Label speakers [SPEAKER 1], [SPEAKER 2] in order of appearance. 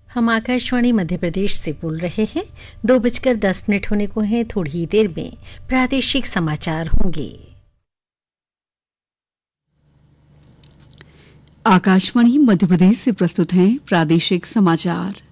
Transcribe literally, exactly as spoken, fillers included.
[SPEAKER 1] हम आकाशवाणी मध्य प्रदेश से बोल रहे हैं। दो बजकर दस मिनट होने को हैं। थोड़ी ही देर में प्रादेशिक समाचार होंगे।
[SPEAKER 2] आकाशवाणी मध्य प्रदेश से प्रस्तुत हैं प्रादेशिक समाचार।